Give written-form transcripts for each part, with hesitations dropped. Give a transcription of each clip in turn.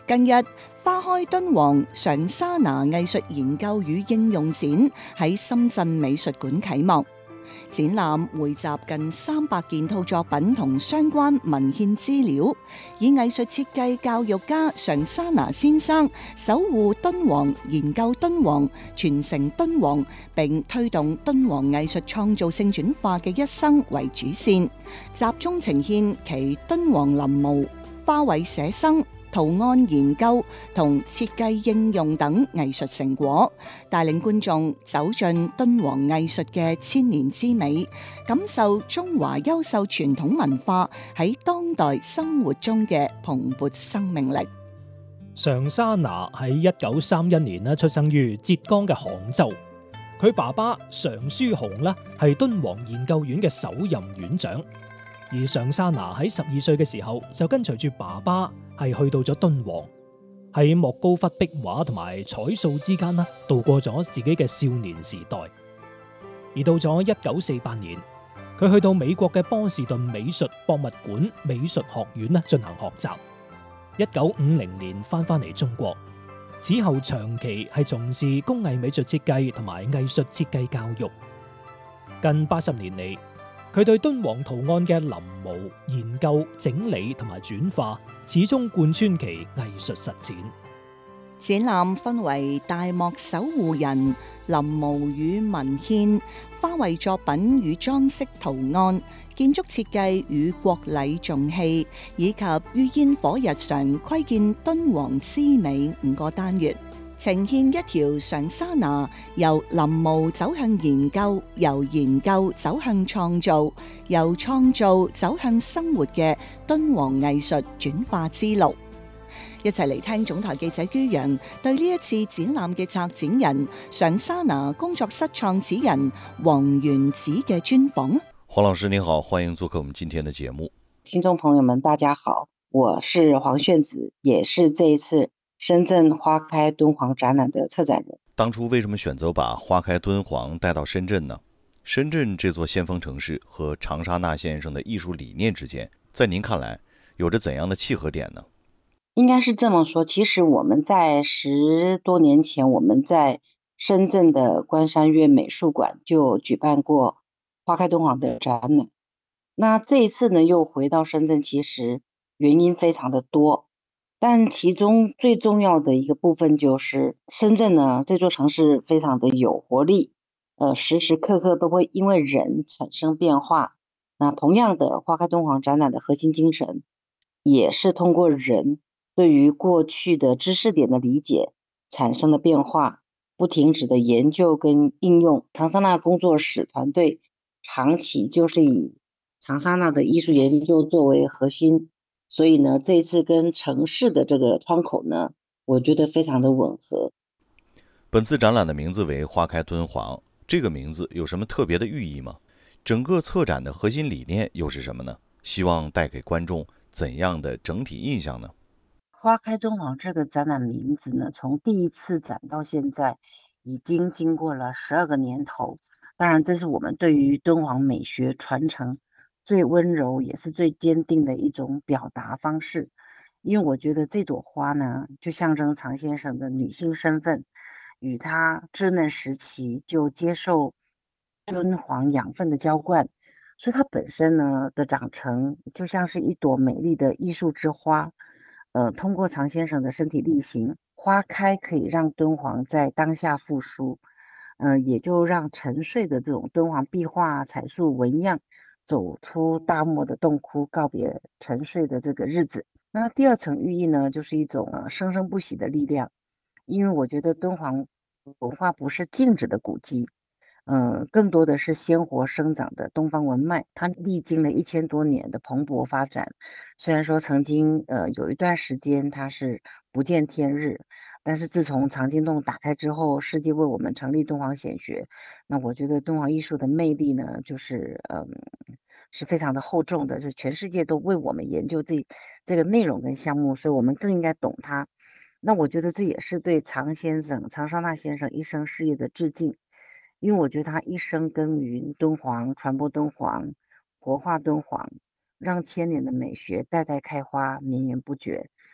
近日，花開敦煌上沙拿藝術研究與應用展喺深圳美術館啟幕。展覽匯集近300件套作品同相關文獻資料，以藝術設計教育家上沙拿先生守護敦煌、研究敦煌、傳承敦煌並推動敦煌藝術創造性轉化嘅一生為主線，集中呈現其敦煌臨摹、花卉寫生、圖案研究同設計應用等藝術成果，帶領觀眾走進敦煌藝術嘅千年之美，感受中華優秀傳統文化喺當代生活中嘅蓬勃生命力。 上沙拿喺1931年出生於浙江嘅杭州，佢爸爸常書鴻係敦煌研究院嘅首任院長，而上沙拿喺12歲嘅時候就跟隨住爸爸係去到咗敦煌，喺莫高窟壁畫同埋彩塑之間度過咗自己嘅少年時代。而到咗1948年，佢去到美國嘅波士頓美術博物館美術學院進行學習。1950年翻嚟中國，此後長期係從事工藝美術設計同埋藝術設計教育。近80年嚟，佢對敦煌圖案嘅臨摹、研究、整理同埋轉化，始終貫穿其藝術實踐。 展覽分為大漠守護人、臨摹與文獻、花卉作品與裝飾圖案、建築設計與國禮重器，以及於煙火日常窺見敦煌之美5個單元，呈現一條上沙拿由臨摹走向研究，由研究走向創造，由創造走向生活嘅敦煌藝術轉化之路。一齊嚟聽總台記者于洋對呢一次展覽嘅策展人上沙拿工作室創始人王元子嘅專訪。 黃老師你好，歡迎做客我們今天的節目。 聽眾朋友們大家好，我是黃炫子，也是這一次深圳花開敦煌展覽的策展人。 當初為什麼選擇把花開敦煌帶到深圳呢？深圳這座先鋒城市和長沙那先生的藝術理念之間，在您看來有着怎樣的契合點呢？ 應該是這麼說，其實我們在10多年前，我們在深圳的關山月美術館就舉辦過花開敦煌的展覽。那這一次呢，又回到深圳，其實原因非常的多，但其中最重要的一個部分就是深圳呢，這座城市非常的有活力，時時刻刻都會因為人產生變化。那同樣的，花開敦煌展覽的核心精神也是通過人對於過去的知識點的理解產生的變化，不停止的研究跟應用。長沙那工作室團隊長期就是以長沙那的藝術研究作為核心，所以呢，這次跟城市的這個窗口呢，我覺得非常的吻合。 本次展覽的名字為花開敦煌，這個名字有什麼特別的寓意嗎？整個策展的核心理念又是什麼呢？希望帶給觀眾怎樣的整體印象呢？ 花開敦煌這個展覽名字呢，從第一次展到現在已經經過了12個年頭。當然，這是我們對於敦煌美學傳承最溫柔也是最堅定的一種表達方式。因為我覺得這朵花呢，就象徵常先生的女性身份，與她稚嫩時期就接受敦煌養分的澆灌，所以它本身呢的長成就像是一朵美麗的藝術之花。通過常先生的身體力行，花開可以讓敦煌在當下復甦，也就讓沉睡的這種敦煌壁畫、彩塑、紋樣走出大漠的洞窟，告別沉睡的這個日子。那第二層寓意呢，就是一種生生不息的力量，因為我覺得敦煌文化不是靜止的古蹟，更多的是鮮活生長的東方文脈，它歷經了1000多年的蓬勃發展。雖然說曾經有一段時間它是不見天日，但是自從藏經洞打開之後，世界為我們成立敦煌顯學，那我覺得敦煌藝術的魅力呢，就是是非常的厚重的，是全世界都為我們研究這個內容跟項目，所以我們更應該懂它。那我覺得這也是對常先生、長沙那先生一生事業的致敬。因為我覺得他一生耕耘敦煌，傳播敦煌，活化敦煌，讓千年的美學代代開花，綿延不絕。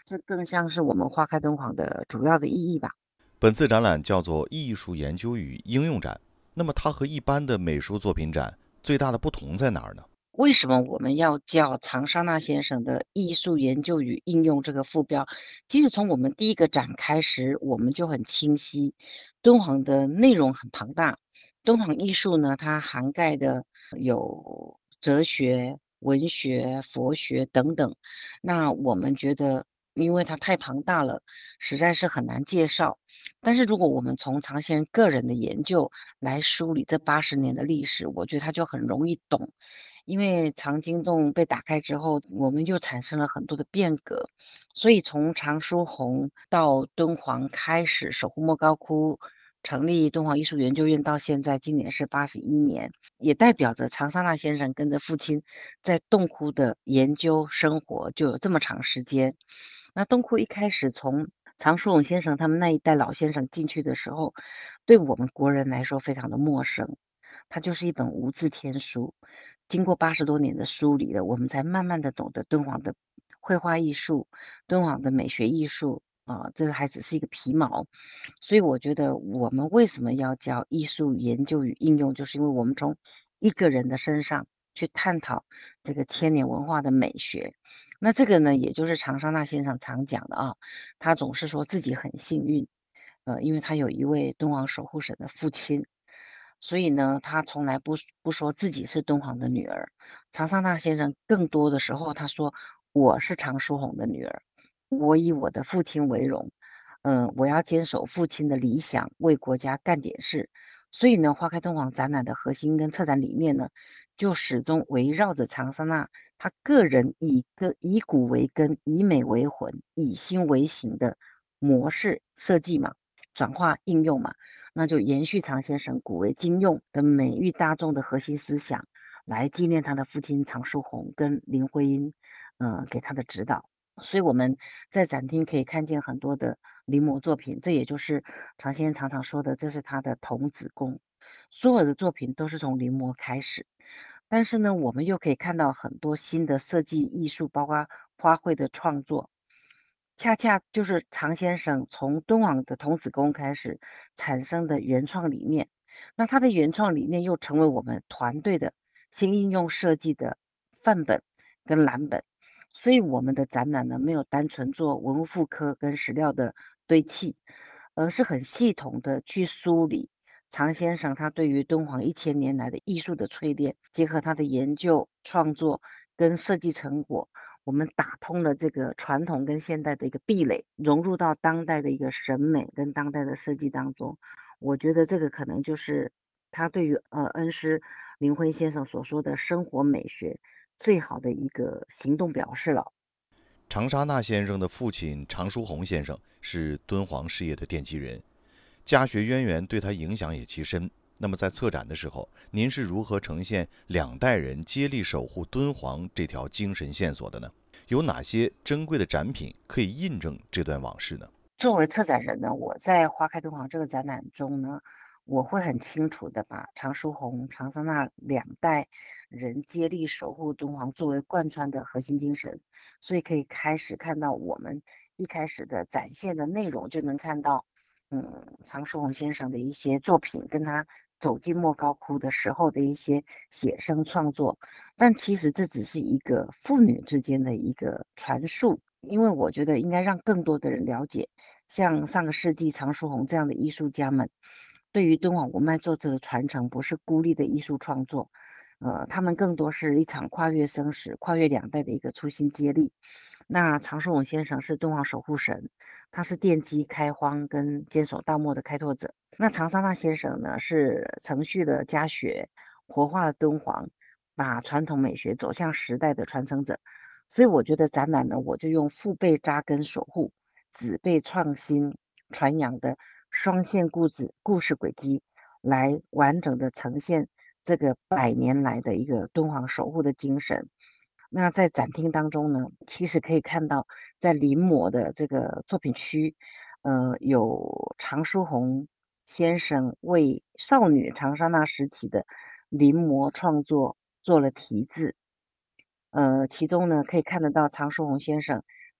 这更像是我们花开敦煌的主要的意义吧。 本次展览叫做“艺术研究与应用展”，那么它和一般的美术作品展最大的不同在哪儿呢？ 为什么我们要叫常沙那先生的艺术研究与应用这个副标？其实从我们第一个展开始，我们就很清晰，敦煌的内容很庞大。敦煌艺术呢，它涵盖的有哲学、文学、佛学等等。那我们觉得，因为它太庞大了，实在是很难介绍。但是如果我们从常先生个人的研究来梳理这80年的历史，我觉得它就很容易懂。因为藏经洞被打开之后，我们就产生了很多的变革，所以从常书鸿到敦煌开始守护莫高窟，成立敦煌艺术研究院到现在，今年是81年，也代表着常沙那先生跟着父亲在洞窟的研究生活就有这么长时间。那洞窟一开始从常书鸿先生他们那一代老先生进去的时候，对我们国人来说非常的陌生，它就是一本无字天书。经过80多年的梳理了，我们才慢慢的懂得敦煌的绘画艺术、敦煌的美学艺术这个还只是一个皮毛。所以我觉得我们为什么要叫艺术研究与应用，就是因为我们从一个人的身上去探讨这个千年文化的美学。那这个呢，也就是常沙那先生常讲的他总是说自己很幸运，因为他有一位敦煌守护神的父亲，所以呢，他从来不说自己是敦煌的女儿。常沙那先生更多的时候他说我是常书鸿的女儿，我以我的父亲为荣，我要坚守父亲的理想，为国家干点事。所以呢，花开敦煌展览的核心跟策展理念呢，就始终围绕着常沙那他个人以古为根，以美为魂，以心为形的模式设计嘛，转化应用嘛。那就延续常先生古为今用的美育大众的核心思想，来纪念他的父亲常书鸿跟林徽因，给他的指导。所以我们在展厅可以看见很多的临摹作品，这也就是常先生常常说的，这是他的童子功。所有的作品都是从临摹开始，但是呢，我们又可以看到很多新的设计艺术，包括花卉的创作，恰恰就是常先生从敦煌的童子功开始产生的原创理念。那他的原创理念又成为我们团队的新应用设计的范本跟蓝本。所以我们的展览呢，没有单纯做文物复刻跟史料的堆砌，而是很系统的去梳理常先生他对于敦煌1000年来的艺术的淬炼，结合他的研究创作跟设计成果，我们打通了这个传统跟现代的一个壁垒，融入到当代的一个审美跟当代的设计当中。我觉得这个可能就是他对于恩师林徽先生所说的生活美学最好的一个行动表示了。 常沙那先生的父亲常书鸿先生是敦煌事业的奠基人，家学渊源对他影响也极深。那么在策展的时候，您是如何呈现两代人接力守护敦煌这条精神线索的呢？有哪些珍贵的展品可以印证这段往事呢？ 作为策展人呢，我在花开敦煌这个展览中呢，我会很清楚的把常书鸿、常沙那两代人接力守护敦煌作为贯穿的核心精神，所以可以开始看到我们一开始的展现的内容，就能看到，常书鸿先生的一些作品，跟他走进莫高窟的时候的一些写生创作，但其实这只是一个父女之间的一个传述。因为我觉得应该让更多的人了解，像上个世纪常书鸿这样的艺术家们，对于敦煌文脉作者的传承，不是孤立的艺术创作，他们更多是一场跨越生死、跨越两代的一个初心接力。那常书鸿先生是敦煌守护神，他是奠基开荒跟坚守大漠的开拓者。那常沙那先生呢，是程序的家学，活化了敦煌，把传统美学走向时代的传承者。所以我觉得展览呢，我就用父辈扎根守护，子辈创新传扬的双线故事轨迹，来完整的呈现这个100年来的一个敦煌守护的精神。那在展厅当中呢，其实可以看到，在临摹的这个作品区，有常书鸿先生为少女长沙那时期的临摹创作做了题字。其中呢可以看得到常书鸿先生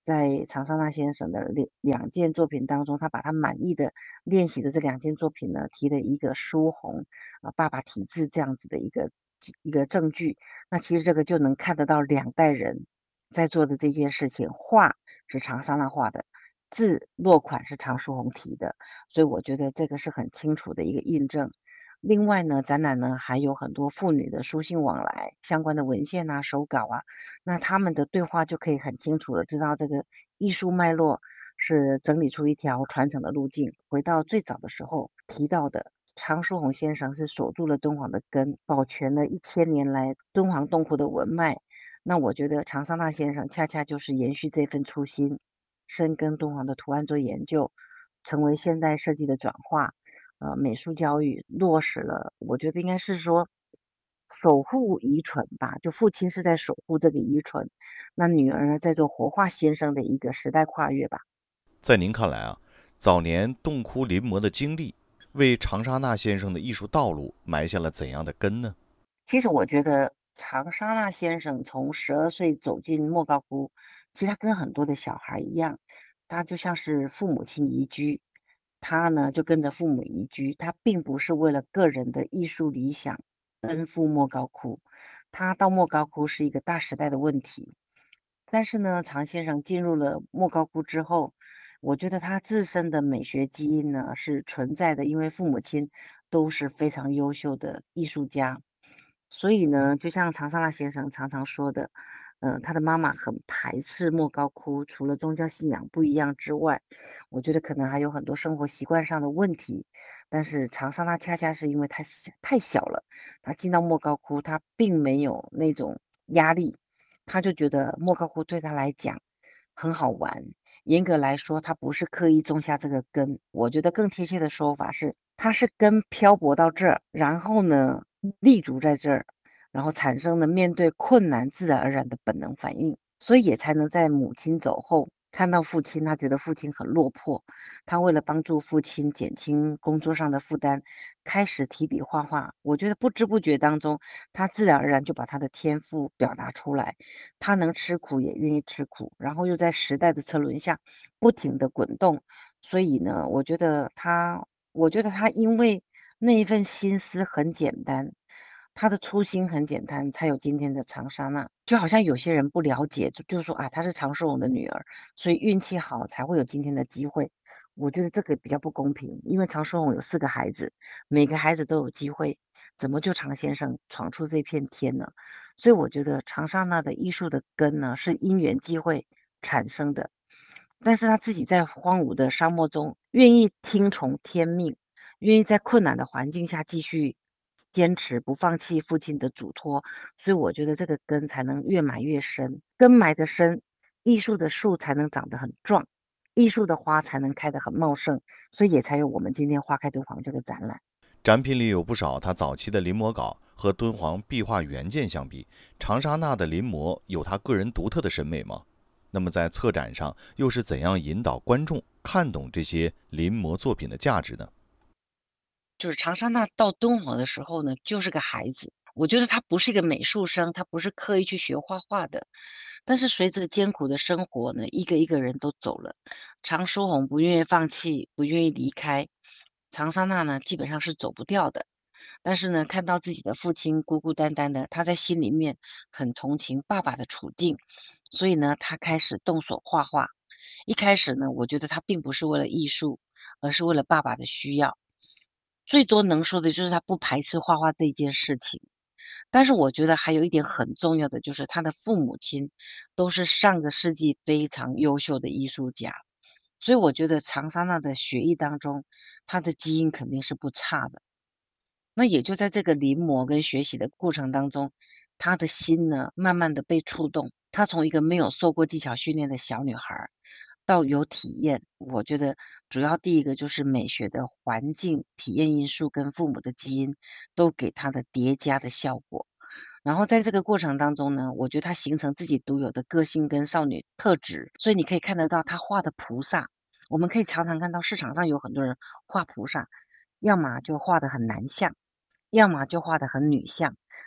在长沙那先生的两件作品当中，他把他满意的练习的这两件作品呢，提了一个书红爸爸题字这样子的一个证据。那其实这个就能看得到两代人在做的这件事情，画是长沙那画的，字落款是常书鸿题的，所以我觉得这个是很清楚的一个印证。另外呢，展览呢还有很多父女的书信往来相关的文献啊、手稿啊，那他们的对话就可以很清楚的知道这个艺术脉络是整理出一条传承的路径。回到最早的时候提到的，常书鸿先生是锁住了敦煌的根，保全了1000年来敦煌洞窟的文脉。那我觉得常沙那先生恰恰就是延续这份初心，深耕敦煌的图案做研究，成为现代设计的转化。美术教育落实了，我觉得应该是说守护遗存吧，就父亲是在守护这个遗存，那女儿呢在做活化先生的一个时代跨越吧。 在您看来啊，早年洞窟临摹的经历，为长沙那先生的艺术道路埋下了怎样的根呢？ 其实我觉得长沙那先生从12岁走进莫高窟，其实他跟很多的小孩一样，他就像是父母亲移居，他呢就跟着父母移居，他并不是为了个人的艺术理想奔赴莫高窟，他到莫高窟是一个大时代的问题。但是呢，常先生进入了莫高窟之后，我觉得他自身的美学基因呢是存在的，因为父母亲都是非常优秀的艺术家。所以呢，就像常沙那先生常常说的，他的妈妈很排斥莫高窟，除了宗教信仰不一样之外，我觉得可能还有很多生活习惯上的问题。但是长沙那恰恰是因为太小了，他进到莫高窟，他并没有那种压力，他就觉得莫高窟对他来讲很好玩。严格来说，他不是刻意种下这个根，我觉得更贴切的说法是，他是根漂泊到这儿，然后呢立足在这儿，然后产生了面对困难自然而然的本能反应，所以也才能在母亲走后看到父亲，他觉得父亲很落魄，他为了帮助父亲减轻工作上的负担，开始提笔画画。我觉得不知不觉当中，他自然而然就把他的天赋表达出来。他能吃苦，也愿意吃苦，然后又在时代的车轮下不停的滚动。所以呢，我觉得他因为那一份心思很简单，他的初心很简单，才有今天的长沙娜。就好像有些人不了解，就说啊，她是常寿荣的女儿，所以运气好才会有今天的机会。我觉得这个比较不公平，因为常寿荣有4个孩子，每个孩子都有机会，怎么就常先生闯出这片天呢？所以我觉得长沙那的艺术的根呢，是因缘际会产生的，但是他自己在荒芜的沙漠中，愿意听从天命，愿意在困难的环境下继续坚持，不放弃父亲的嘱托，所以我觉得这个根才能越埋越深，根埋得深，艺术的树才能长得很壮，艺术的花才能开得很茂盛，所以也才有我们今天花开敦煌这个展览。 展品里有不少他早期的临摹稿，和敦煌壁画原件相比，长沙那的临摹有他个人独特的审美吗？那么在策展上又是怎样引导观众看懂这些临摹作品的价值呢？ 就是长沙那到敦煌的时候呢，就是个孩子。我觉得他不是一个美术生，他不是刻意去学画画的。但是随着艰苦的生活呢，一个一个人都走了。常书鸿不愿意放弃，不愿意离开。长沙那呢，基本上是走不掉的。但是呢，看到自己的父亲孤孤单单的，他在心里面很同情爸爸的处境，所以呢，他开始动手画画。一开始呢，我觉得他并不是为了艺术，而是为了爸爸的需要。最多能说的就是他不排斥画画这一件事情。但是我觉得还有一点很重要的，就是他的父母亲都是上个世纪非常优秀的艺术家，所以我觉得长沙那的血液当中，他的基因肯定是不差的。那也就在这个临摹跟学习的过程当中，他的心呢，慢慢的被触动。他从一个没有受过技巧训练的小女孩儿，到有体验。我觉得主要第一个就是美学的环境体验因素跟父母的基因都给他的叠加的效果。然后在这个过程当中呢，我觉得他形成自己独有的个性跟少女特质，所以你可以看得到他画的菩萨，我们可以常常看到市场上有很多人画菩萨，要么就画的很男相，要么就画的很女相，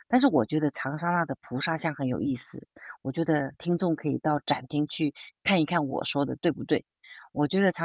但是我觉得长沙那的菩萨像很有意思，我觉得听众可以到展厅去看一看我说的对不对？我觉得长